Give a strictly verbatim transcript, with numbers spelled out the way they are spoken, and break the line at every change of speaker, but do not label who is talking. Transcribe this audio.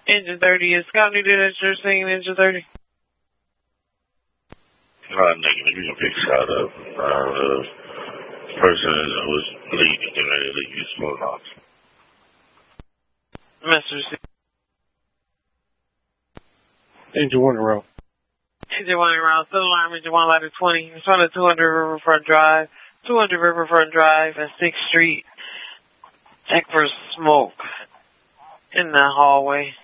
Engine thirty is Scott New that you're seeing Engine thirty.
Uh, negative. You can pick Scott up. Uh, the person that was leaving, getting ready to leave, is pulling off.
Message.
Engine one row.
Engine one around, still alarm, engine one ladder twenty. It's on the two hundred Riverfront Drive. two hundred Riverfront Drive at sixth Street. Check for smoke in the hallway.